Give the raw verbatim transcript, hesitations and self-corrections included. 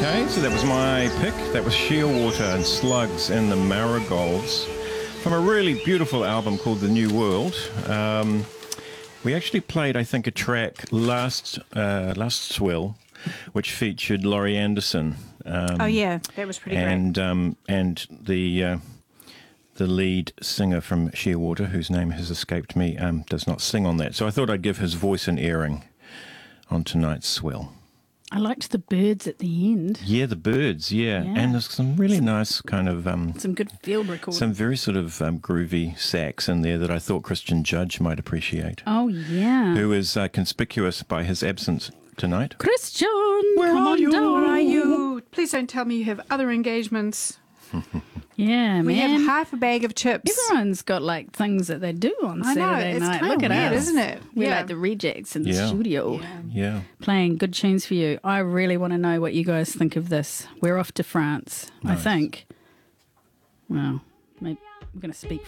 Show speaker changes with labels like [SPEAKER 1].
[SPEAKER 1] Okay, so that was my pick. That was Shearwater and Slugs and the Marigolds from a really beautiful album called The New World. Um, we actually played, I think, a track last uh, last Swell, which featured Laurie Anderson. Um,
[SPEAKER 2] oh yeah, that was pretty
[SPEAKER 1] and,
[SPEAKER 2] great.
[SPEAKER 1] Um, and the uh, the lead singer from Shearwater, whose name has escaped me, um, does not sing on that. So I thought I'd give his voice an airing on tonight's Swell.
[SPEAKER 3] I liked the birds at the end.
[SPEAKER 1] Yeah, the birds, yeah.
[SPEAKER 3] Yeah.
[SPEAKER 1] And there's some really nice kind of... Um,
[SPEAKER 3] Some good field recording.
[SPEAKER 1] some very sort of um, groovy sax in there that I thought Christian Judge might appreciate,
[SPEAKER 3] Oh, yeah.
[SPEAKER 1] who is uh, conspicuous by his absence tonight.
[SPEAKER 3] Christian,
[SPEAKER 1] Where
[SPEAKER 3] come
[SPEAKER 1] are
[SPEAKER 3] on
[SPEAKER 1] you?
[SPEAKER 3] down.
[SPEAKER 2] Where are you? Please don't tell me you have other engagements.
[SPEAKER 3] Yeah,
[SPEAKER 2] We
[SPEAKER 3] man.
[SPEAKER 2] have half a bag of chips.
[SPEAKER 3] Everyone's got like things that they do on
[SPEAKER 2] I know,
[SPEAKER 3] Saturday
[SPEAKER 2] it's
[SPEAKER 3] night.
[SPEAKER 2] kinda
[SPEAKER 3] Look at
[SPEAKER 2] weird,
[SPEAKER 3] us,
[SPEAKER 2] isn't it?
[SPEAKER 3] We're
[SPEAKER 2] Yeah.
[SPEAKER 3] like the rejects in the
[SPEAKER 1] Yeah.
[SPEAKER 3] studio,
[SPEAKER 2] Yeah.
[SPEAKER 1] Yeah.
[SPEAKER 3] playing good tunes for you. I really want to know what you guys think of this. We're off to France, I
[SPEAKER 1] Nice.
[SPEAKER 3] think. Well, maybe I'm going to speak